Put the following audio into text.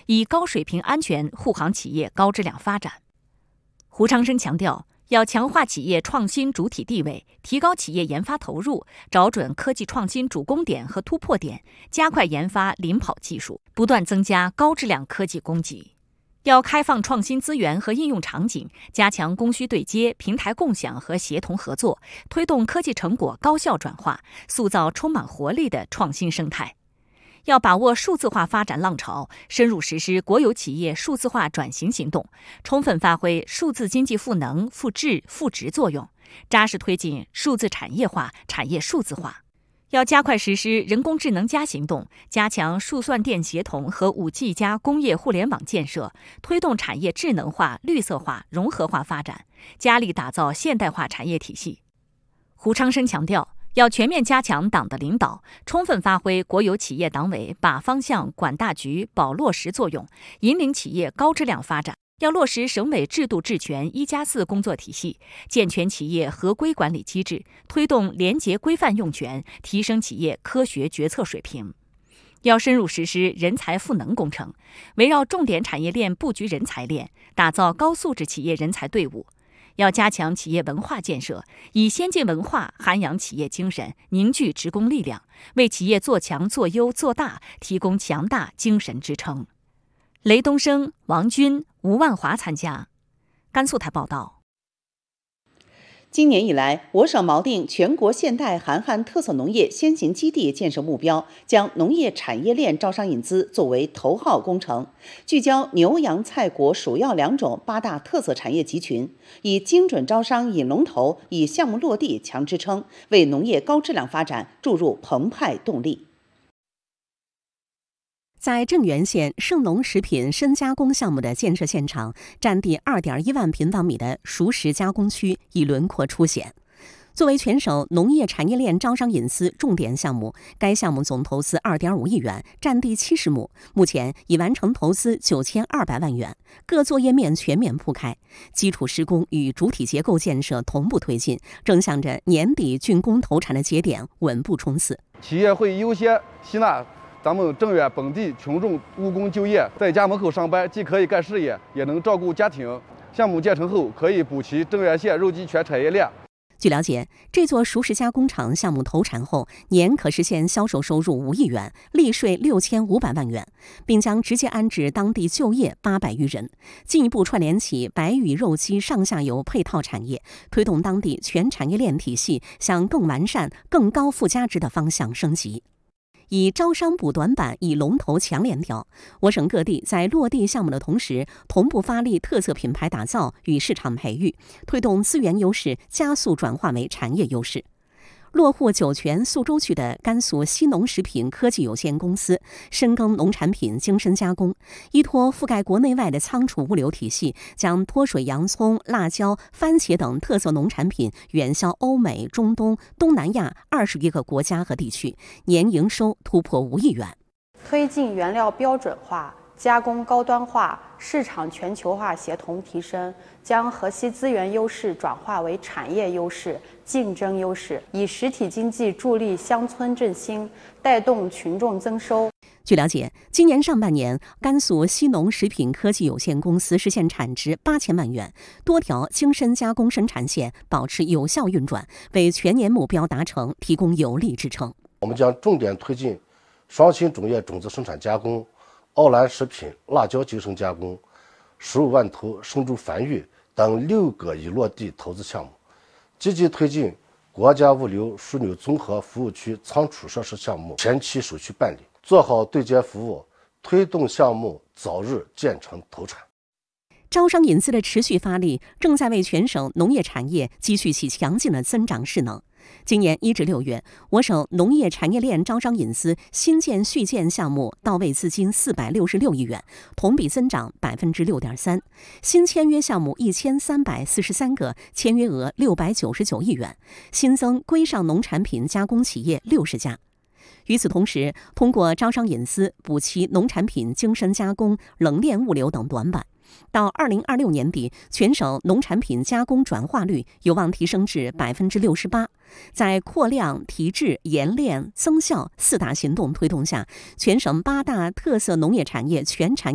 以高水平安全护航企业高质量发展。胡昌生强调，要强化企业创新主体地位，提高企业研发投入，找准科技创新主攻点和突破点，加快研发领跑技术，不断增加高质量科技供给。要开放创新资源和应用场景，加强供需对接、平台共享和协同合作，推动科技成果高效转化，塑造充满活力的创新生态。要把握数字化发展浪潮，深入实施国有企业数字化转型行动，充分发挥数字经济赋能、赋智、赋值作用，扎实推进数字产业化、产业数字化。要加快实施人工智能行动，加强数算电协同和5G+ 工业互联网建设，推动产业智能化、绿色化、融合化发展，加力打造现代化产业体系。胡昌生强调，要全面加强党的领导，充分发挥国有企业党委把方向、管大局、保落实作用，引领企业高质量发展。要落实省委制度治权1+4工作体系，健全企业合规管理机制，推动廉洁规范用权，提升企业科学决策水平。要深入实施人才赋能工程，围绕重点产业链布局人才链，打造高素质企业人才队伍。要加强企业文化建设，以先进文化涵养企业精神，凝聚职工力量，为企业做强、做优、做大提供强大精神支撑。雷东升、王军、吴万华参加。甘肃台报道。 今年以来，我省锚定全国现代韩汉特色农业先行基地建设目标，将农业产业链招商引资作为头号工程，聚焦牛羊菜果属药两种8大特色产业集群，以精准招商引龙头，以项目落地强支撑，为农业高质量发展注入澎湃动力。 在镇原县盛农食品深加工项目的建设现场，占地2.1万平方米的熟食加工区已轮廓初显。作为全省农业产业链招商引资重点项目，该项目总投资2.5亿元，占地70亩，目前已完成投资9200万元，各作业面全面铺开，基础施工与主体结构建设同步推进，正向着年底竣工投产的节点稳步冲刺。 企业会优先吸纳咱们镇远本地群众务工就业，在家门口上班，既可以干事业，也能照顾家庭。项目建成后，可以补齐镇远县肉鸡全产业链。 据了解，这座熟食加工厂项目投产后，年可实现销售收入5亿元，利税6500万元，并将直接安置当地就业800余人，进一步串联起白羽肉鸡上下游配套产业，推动当地全产业链体系向更完善、更高附加值的方向升级。以招商补短板，以龙头强链条，我省各地在落地项目的同时，同步发力特色品牌打造与市场培育，推动资源优势加速转化为产业优势。落户酒泉宿州区的甘肃西农食品科技有限公司深耕农产品精深加工，依托覆盖国内外的仓储物流体系，将脱水洋葱、辣椒、番茄等特色农产品远销欧美、中东、东南亚20余个国家和地区，年营收突破5亿元。 推进原料标准化、加工高端化、市场全球化协同提升，将河西资源优势转化为产业优势、竞争优势，以实体经济助力乡村振兴，带动群众增收。 据了解，今年上半年，甘肃西农食品科技有限公司实现产值8000万元，多条精深加工生产线保持有效运转，为全年目标达成提供有力支撑。 我们将重点推进双新种业种子生产加工、奥兰食品辣椒精深加工、15万头生猪繁育等6个已落地投资项目，积极推进国家物流枢纽综合服务区仓储设施项目前期手续办理，做好对接服务，推动项目早日建成投产。 招商引资的持续发力，正在为全省农业产业积蓄起强劲的增长势能。今年1至6月，我省农业产业链招商引资新建续建项目到位资金466亿元，同比增长6.3%，新签约项目1343个，签约额699亿元，新增规上农产品加工企业60家。与此同时，通过招商引资补齐农产品精深加工、冷链物流等短板，到2026年底，全省农产品加工转化率有望提升至68%。在扩量、提质、研炼、增效4大行动推动下，全省8大特色农业产业全产